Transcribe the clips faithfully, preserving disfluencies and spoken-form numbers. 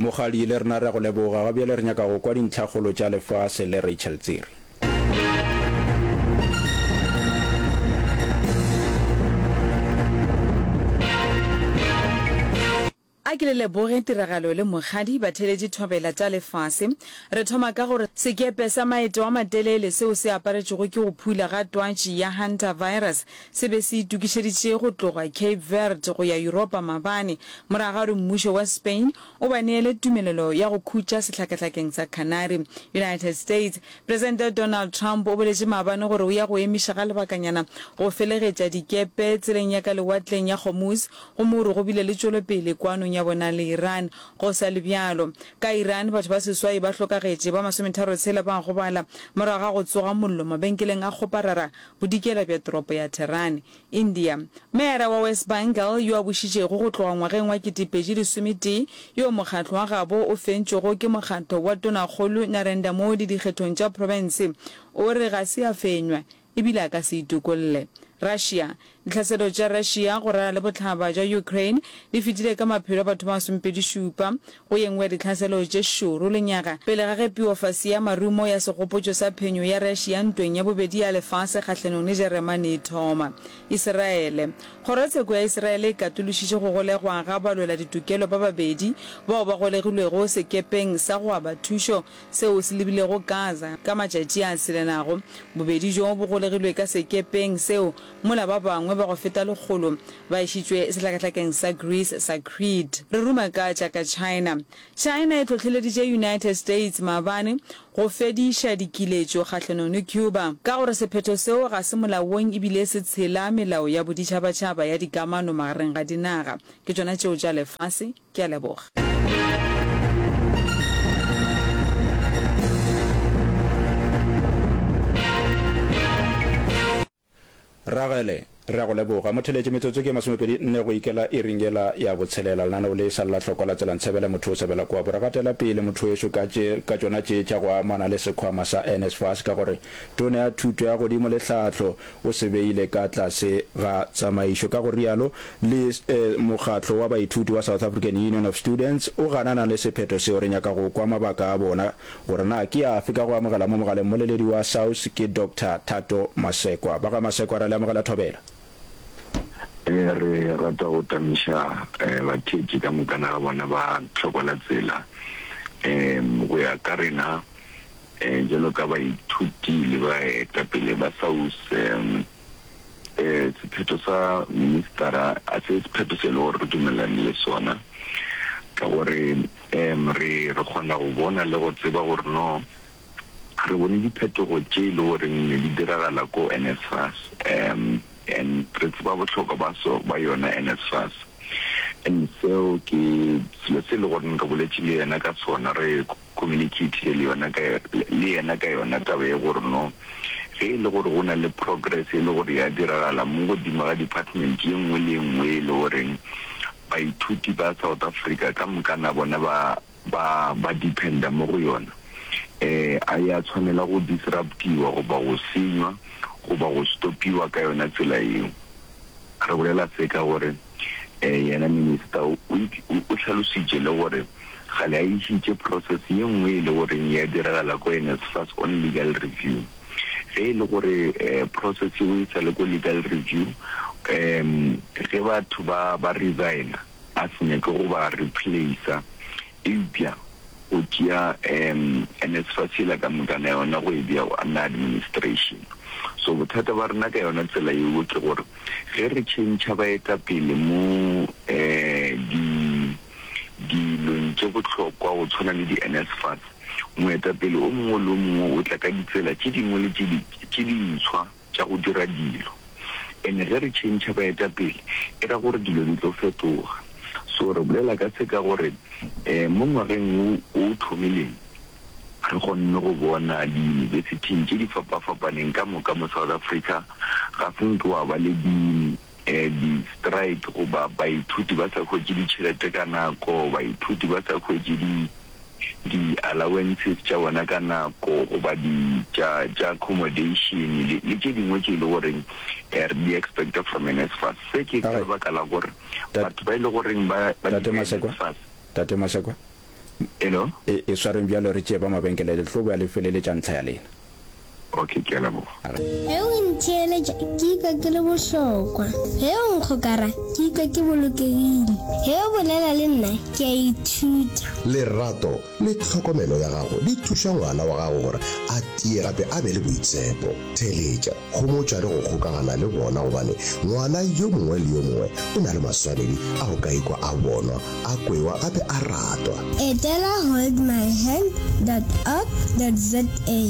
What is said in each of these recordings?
mogadi le rena re go leboga ga bjale re nyaka go kwa dintlhagolo tša lefase le Rachel Tsiri. a ke le leboge tiragalo le mogadi ba theletše thobela tša lefase. Re thoma ka gore sekepe sa maeto a matelele seo se aparetšego ke go phula ga twatši ya Hunter virus se be se itukišeditše go tloga Cape Verde go ya Europa mabane morago ga gore mmušo wa Spain o ba neele tumelelo ya go khutša sehlakahlakeng sa Canary. United States President Donald Trump o boletše maabane gore o ya go emiša ga lebakanyana go felegetša dikepe tseleng ya ka lewatleng ya Hormuz go mo gore go bile le tšwelopele kwanong ya bona le Iran. Go sa le bjalo ka Iran batho ba seswai ba hlokagetše ba masometharo tshela ba go bala morago ga go tsoga mollo mabenkeleng a kgoparara bodikela bja toropo ya Tehran. India mayor wa West Bengal yo a bušitšego go tloga ngwageng wa ketepedi lesomete yo mokgatlo wa gabo o fentšego ke mokgatlo wa tonakgolo Narendra Modi dikgethong tša province o re ga se a fenywa ebile a ka se itukolle. Russia ditlhaselo tša Russia go rala le botlhaba tša Ukraine di fetile ka maphelo a batho ba masomepedi šupa go yengwe ditlhaselo tše šoro lenyaga pele ga gepiwa fase ya marumo ya segopotšo sa phenyo ya Russia ntweng ya bobedi ya lefase kgatlhanong le Jeremane thoma. Israele kgorotsheko ya Israele e katološitše go golegwa ga balwela ditokelo ba babedi bao ba golegilwego sekepeng sa go aba thušo seo se lebilego Gaza ka matšatši a selenago. Bobedi jo bo golegilwe ka sekepeng seo mola ba bangwe ba go feta legolo ba išitšwe sehlakahlakeng sa Greece sa Crete. Re ruma ka tšaka China. China e tlhotlheleditše United States maabane go fediša dikiletšo kgatlhanong le Cuba ka gore sephetho seo ga se molaong ebile se tshela melao ya boditšhabatšhaba ya dikamano magareng ga dinaga. Ke tšona tšeo tša lefase. Ke a leboga. Ragele re go leboga motheletše metsotso ke masomepedi nne go ikela e ringela ya botshelela lenaneo le sa lla tlhoko la tsela ntshebela motho o sebela kwa boragatela pele motho yeso ka tšona tše tša go amana le sekhwama sa NSFAS ka gore tone ya thuto ya godimo le tlhatlo o se beile ka tlase ga tsamaišo ka go rialo le mokgatlo wa baithuti wa South African Union of Students o ganana le sephetho seo re nyaka go kwa mabaka a bona gore na ke afe ka go amogela mo mogaleng moleledi wa South ke Doctor Thato Masekwa. Ba ga Masekwa ra le amogela thobela. Re rata go tamiša bathetši ka mokana ga bona ba tlhokola tsela um go ya ka rena jalo ka baithuti le baetapele ba South um sephetho sa ministera a se sephetho se le gore re dumelane le sona ka gore um re kgona go bona le go tseba gore no re bone diphetogo tše e le goreng ne di diragala ko NSFAS um and re tseba botlhokwa ba so ba yona NSFAS and so ke selo se le gore nka boletše le yena ka sona re communicate le yona ka le yena ka yona taba ye gore no ge e le gore go na le progress e le gore ya diragala mo godimo ga department ye nngwe le nngwe e le goreng baithuti ba South Africa ka mokana bona ba ba ba dependa mo go yona eh a ya tshwanela go disruptiwa go ba go senywa go ba go stopiwa ka yona tsela eo. Re bolela se ka gore eh yena minister o tlhalositše le gore ga le a išitše process ye nngwe le gore ya diragala ko NSFAS on legal review ge e le gore process e isa le ko legal review um ge batho ba ba resign a senya ke go ba replace eupša o tšea um NSFAS la ka mokana yona go e bea ana administration. So bothata ba rena ka yona tsela eo ke gore ge re tšhentšha baetapele mo um di dilong tše bohlokwa go tshwana le di-NSFAS moetapele o mongwe le o mongwe o tla ka ditsela tše dingwe le tše dintšhwa tša go dira dilo and ge re tšhentšha baetapele e ra gore dilo di tlo fetoga. So re bolela ka se ka gore um mo ngwageng o thomileng re kgonne go bona di-university tše di fapafapaneng ka moka mo South Africa ga senke wa ba le di di-strike goba baithuti ba sa khwetše ditšhelete ka nako baithuti ba sa khwetše di-allowances tša bona ka nako goba tša accommodation le tše dingwe tše e le goreng re di expecta from NSFAS. Se ke ka lebaka la gore batho ba e le goreng ba Tate Masekwa hello e e swareng bjalo re tšee ba mabenkele le tlo bua le feleletša ntlha ya lena. okay ke a leboga. He o ntheeletša ke ika ke le bohlokwa, he o nkgokara ke ika ke bolokegile, he o bolela le nna ke a ithuta. Lerato le tlhokomelo ya gago di thuša ngwana wa gago gore a tie gape a be le boitshepo. Theeletša gomotša le go kgokagana le bona gobane ngwana yo mongwe le yo mongwe o na le maswanedi a go ka ikwa a bonwa, a kwewa gape a ratwa. Etela hold my hand dot org dot za.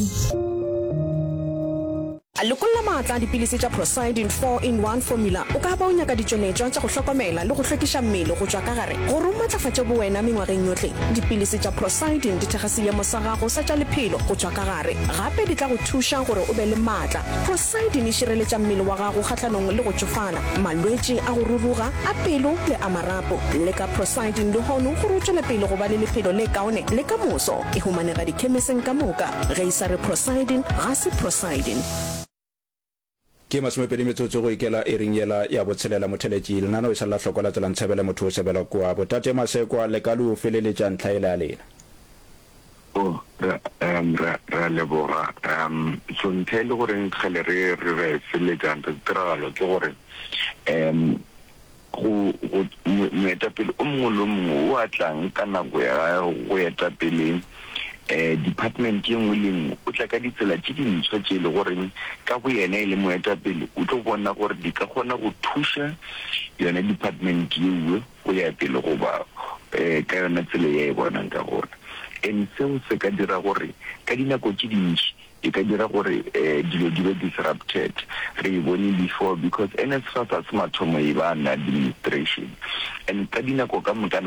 a lekolla maatla dipilisi tša Prosidin four in one formula o ka ba o nyaka ditšonetšwa tša go hlokomela le go hlwekiša mmele go tšwa ka gare gore o matlafatše bowena mengwageng yohle. Dipilisi tša Prosidin di thega seemo sa gago sa tša lephelo go tšwa ka gare, gape di tla go thuša gore o be le maatla. Prosidin e šireletša mmele wa gago kgahlanong le go tšofala, malwetši a go ruruga a pelo le a marapo. Le ka Prosidin le hono gore o tšwele pele go ba le lephelo le kaone le ka moso. E humanega dikhemiseng ka moka, ge e sa re Prosidin ga se Prosidin. Ke masomepedi metsotso go ikela e ring yela ya botshelela motheletši lenana o sa la hlokola tsela ntshebele motho o sebela kwa botate masekwa le ka lu feleletša ntlha ile ya lena. oh um ra ra leboga um so nthele gore nkgele re re feleletša ntse tiragalo ke gore um go moetapele o mongwe le mongwe o a tlang ka nako ya go etapeleng eh department ye nngwe le nngwe o tla ka ditsela tše dintšhwa tše le gore ka go yena e le moetapele o tlo bona gore di ka kgona go thuša yona department yeo go ya pele goba eh ka yona tsela ya e bonang ka gona. And seo se ka dira gore ka dinako tše dintši e ka dira gore eh dilo di be disrupted. Re bone before because N S F A S a se mathomo e ba na administration and ka dinako ka motana